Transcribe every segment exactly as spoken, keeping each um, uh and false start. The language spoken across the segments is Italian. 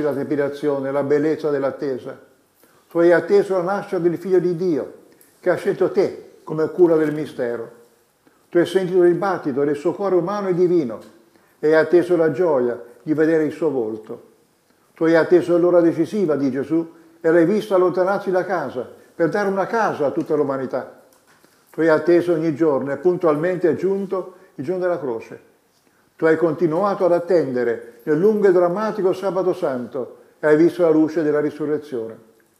la trepidazione, la bellezza dell'attesa. Tu hai atteso la nascita del Figlio di Dio, che ha scelto te come cura del mistero. Tu hai sentito il battito del suo cuore umano e divino e hai atteso la gioia di vedere il suo volto. Tu hai atteso l'ora decisiva di Gesù e l'hai visto allontanarsi da casa per dare una casa a tutta l'umanità. Tu hai atteso ogni giorno e puntualmente è giunto il giorno della croce. Tu hai continuato ad attendere nel lungo e drammatico sabato santo e hai visto la luce della risurrezione.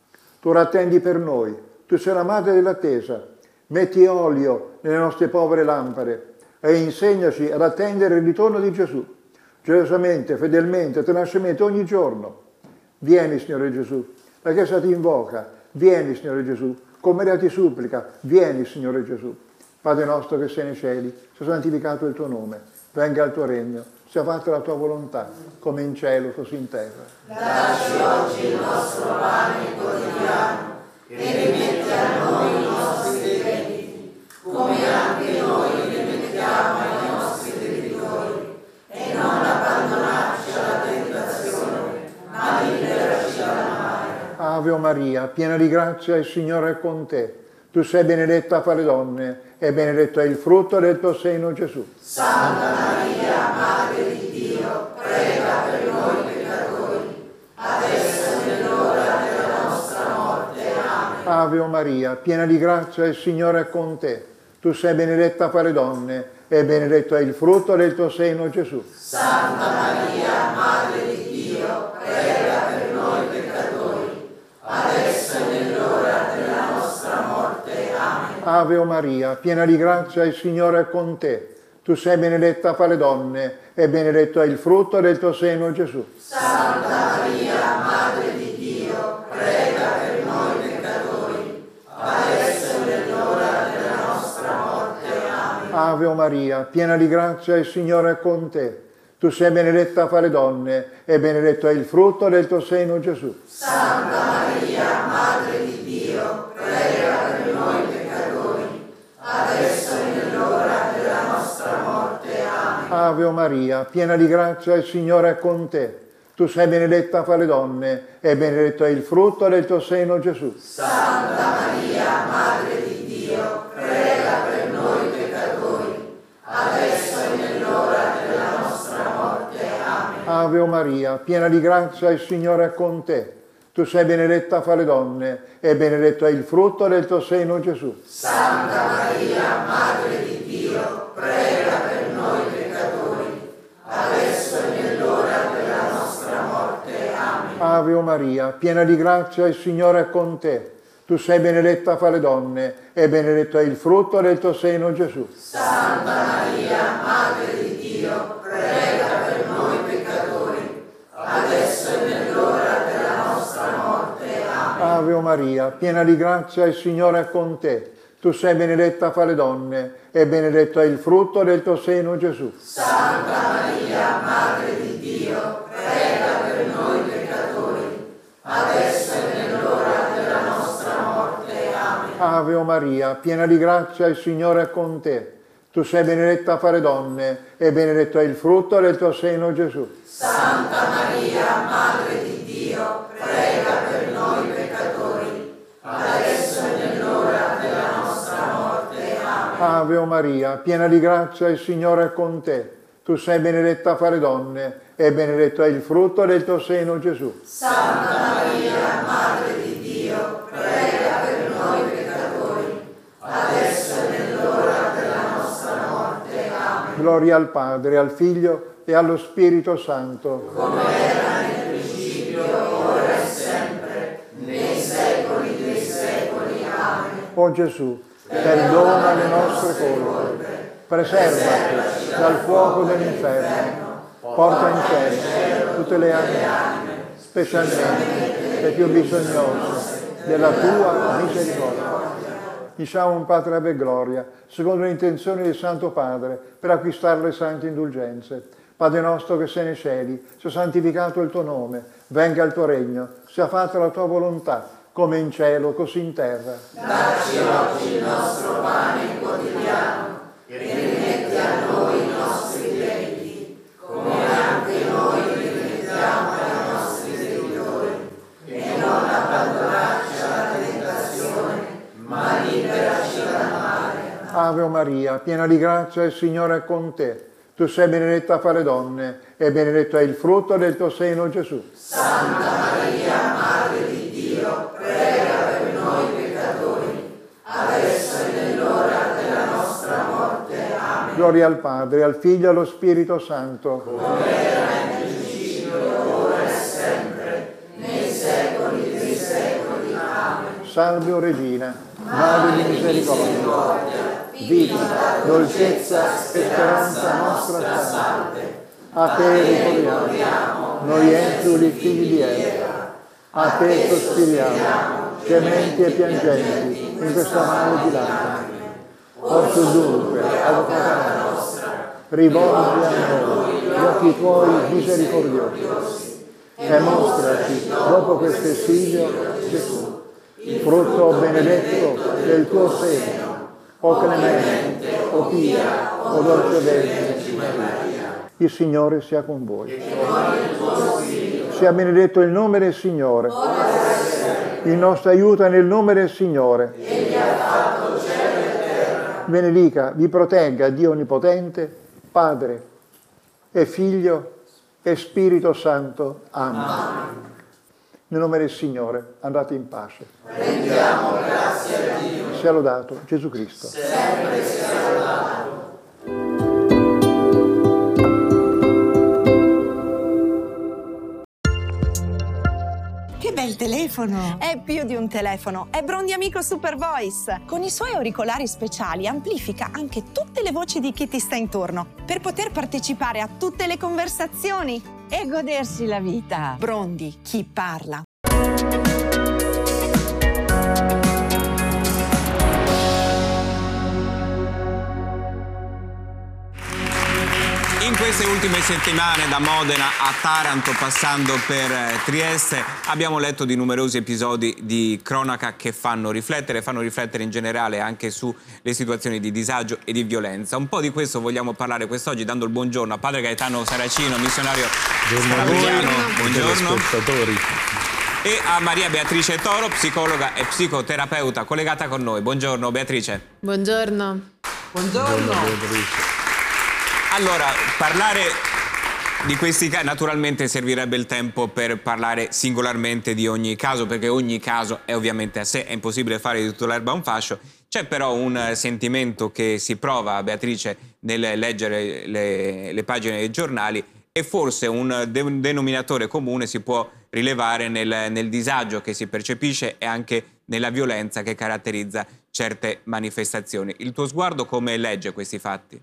Tu ora attendi per noi, tu sei la madre dell'attesa. Metti olio nelle nostre povere lampade e insegnaci ad attendere il ritorno di Gesù, gelosamente, fedelmente, tenacemente ogni giorno. Vieni, Signore Gesù, la Chiesa ti invoca, vieni, Signore Gesù, con Maria ti supplica, vieni, Signore Gesù. Padre nostro che sei nei cieli, sia santificato il tuo nome, venga il tuo regno, sia fatta la tua volontà, come in cielo, così in terra. Dacci oggi il nostro pane quotidiano e rimetti a noi i nostri debiti, come anche noi rimettiamo ai nostri debitori, e non abbandonarci alla tentazione, ma liberaci dal male. Ave Maria, piena di grazia, il Signore è con te. Tu sei benedetta fra le donne, e benedetto è il frutto del tuo seno, Gesù. Santa Maria, Madre di Dio, prega per noi peccatori, adesso è nell'ora della nostra morte. Amen. Ave Maria, piena di grazia, il Signore è con te. Tu sei benedetta fra le donne, e benedetto è il frutto del tuo seno, Gesù. Santa Maria, Madre di Dio, prega per noi peccatori, adesso è nell'ora della nostra morte. Amen. Ave Maria, piena di grazia, il Signore è con te. Tu sei benedetta fra le donne, e benedetto è il frutto del tuo seno, Gesù. Santa Maria, Madre di Dio, prega per noi peccatori, adesso è nell'ora della nostra morte. Amen. Ave Maria, piena di grazia, il Signore è con te. Tu sei benedetta fra le donne, e benedetto è il frutto del tuo seno, Gesù. Santa Maria, Madre di Dio, prega per noi peccatori, adesso è nell'ora della nostra morte. Amen. Ave Maria, piena di grazia, il Signore è con te. Tu sei benedetta fra le donne, e benedetto è il frutto del tuo seno, Gesù. Santa Maria, Madre di Dio, prega per noi peccatori, adesso è nell'ora della nostra morte. Amen. Ave Maria, piena di grazia, il Signore è con te. Tu sei benedetta fra le donne, e benedetto è il frutto del tuo seno, Gesù. Santa Maria, Madre di Dio, prega per noi peccatori, adesso è nell'ora della nostra morte. Amen. Ave Maria, piena di grazia, il Signore è con te. Tu sei benedetta fra le donne, e benedetto è il frutto del tuo seno, Gesù. Santa Maria, Madre di Dio, prega per noi peccatori, adesso è nell'ora della nostra morte. Amen. Ave Maria, piena di grazia, il Signore è con te. Tu sei benedetta fra le donne, e benedetto è il frutto del tuo seno, Gesù. Santa Maria, Madre di Dio, prega per noi peccatori, adesso è nell'ora della nostra morte. Amen. Ave Maria, piena di grazia, il Signore è con te. Tu sei benedetta fra le donne, e benedetto è il frutto del tuo seno, Gesù. Santa Maria, Madre di Dio, prega per noi peccatori, adesso è nell'ora della nostra morte. Amen. Ave Maria, piena di grazia, il Signore è con te. Tu sei benedetta fra le donne, e benedetto è il frutto del tuo seno, Gesù. Santa Maria, Madre di Dio, prega per noi peccatori, adesso è nell'ora della nostra morte. Amen. Gloria al Padre, al Figlio e allo Spirito Santo. Come era nel principio, ora e sempre, nei secoli dei secoli. Amen. O Gesù, perdona le nostre colpe, preservaci dal fuoco dell'inferno, porta in cielo tutte le anime, specialmente le più bisognose della tua misericordia. Diciamo un Padre Ave Gloria, secondo le intenzioni del Santo Padre, per acquistare le sante indulgenze. Padre nostro che sei nei cieli, sia santificato il tuo nome, venga il tuo regno, sia fatta la tua volontà, come in cielo, così in terra. Dacci oggi il nostro pane quotidiano, e rimetti a noi i nostri debiti, come anche noi rimettiamo ai nostri debitori, Ave Maria, piena di grazia, il Signore è con te. Tu sei benedetta fra le donne e benedetto è il frutto del tuo seno, Gesù. Santa Maria, Madre di Dio, prega per noi peccatori, adesso e nell'ora della nostra morte. Amen. Gloria al Padre, al Figlio e allo Spirito Santo. Come era nel principio, ora e sempre, nei secoli dei secoli. Amen. Salve, o Regina, Madre di misericordia, vita, dolcezza, speranza nostra salve. A te ricordiamo, noi esuli figli di Eva. A te sospiriamo, gementi e piangenti, in questa male di lacrime. Orso dunque, avvocata nostra, rivolgi a noi gli occhi tuoi misericordiosi e mostraci, dopo questo esilio, Gesù, il frutto benedetto del tuo seno. O clemente, o pia, o dolce Vergine Maria. Il Signore sia con voi. Sia benedetto il nome del Signore. Il nostro aiuto è nel nome del Signore. Benedica, vi protegga Dio Onnipotente, Padre e Figlio e Spirito Santo. Amen. Amen. Nel nome del Signore, andate in pace. Rendiamo grazie a Dio. Sia lodato Gesù Cristo. Sempre sia lodato. Che bel telefono! È più di un telefono, è Brondi Amico Super Voice. Con i suoi auricolari speciali amplifica anche tutte le voci di chi ti sta intorno per poter partecipare a tutte le conversazioni E godersi la vita. Brondi, chi parla. In queste ultime settimane, da Modena a Taranto, passando per Trieste, abbiamo letto di numerosi episodi di cronaca che fanno riflettere, fanno riflettere in generale anche sulle situazioni di disagio e di violenza. Un po' di questo vogliamo parlare quest'oggi, dando il buongiorno a padre Gaetano Saracino, missionario scalabriano. Buongiorno. Spettatori. E a Maria Beatrice Toro, psicologa e psicoterapeuta, collegata con noi. Buongiorno Beatrice. Buongiorno. Buongiorno. Allora, parlare di questi casi, naturalmente servirebbe il tempo per parlare singolarmente di ogni caso, perché ogni caso è ovviamente a sé, è impossibile fare di tutta l'erba un fascio. C'è però un sentimento che si prova, Beatrice, nel leggere le, le pagine dei giornali, e forse un de- denominatore comune si può rilevare nel, nel disagio che si percepisce e anche nella violenza che caratterizza certe manifestazioni. Il tuo sguardo come legge questi fatti?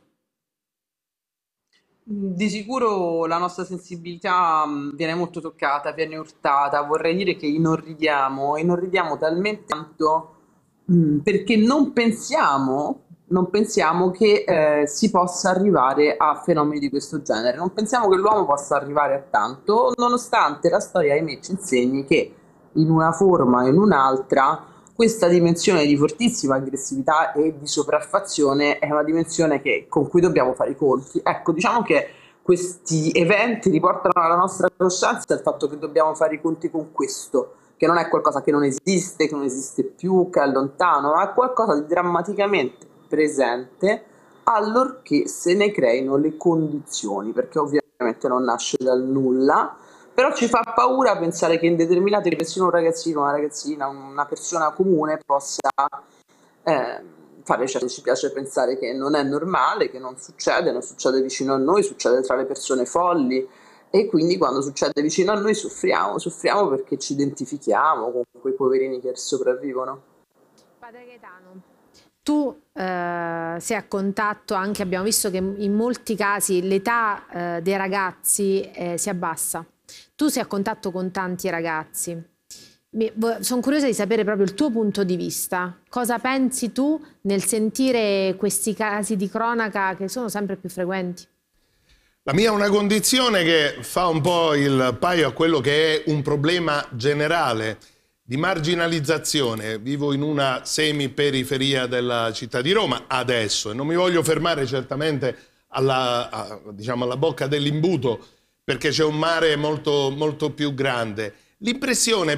Di sicuro la nostra sensibilità mh, viene molto toccata, viene urtata. Vorrei dire che inorridiamo, inorridiamo talmente tanto mh, perché non pensiamo, non pensiamo che eh, si possa arrivare a fenomeni di questo genere. Non pensiamo che l'uomo possa arrivare a tanto, nonostante la storia, ahimè, ci insegni che in una forma o in un'altra questa dimensione di fortissima aggressività e di sopraffazione è una dimensione che, con cui dobbiamo fare i conti. Ecco, diciamo che questi eventi riportano alla nostra coscienza il fatto che dobbiamo fare i conti con questo, che non è qualcosa che non esiste, che non esiste più, che è lontano, ma è qualcosa di drammaticamente presente allorché se ne creino le condizioni, perché ovviamente non nasce dal nulla. Però ci fa paura pensare che in determinate persone, un ragazzino, una ragazzina, una persona comune possa eh, fare ciò. Ci piace pensare che non è normale, che non succede, non succede vicino a noi, succede tra le persone folli, e quindi quando succede vicino a noi soffriamo, soffriamo perché ci identifichiamo con quei poverini che sopravvivono. Padre Gaetano, tu eh, sei a contatto anche, abbiamo visto che in molti casi l'età eh, dei ragazzi eh, si abbassa. Tu sei a contatto con tanti ragazzi. Sono curiosa di sapere proprio il tuo punto di vista. Cosa pensi tu nel sentire questi casi di cronaca che sono sempre più frequenti? La mia è una condizione che fa un po' il paio a quello che è un problema generale di marginalizzazione. Vivo in una semi-periferia della città di Roma adesso e non mi voglio fermare certamente alla, a, diciamo, alla bocca dell'imbuto, perché c'è un mare molto, molto più grande. L'impressione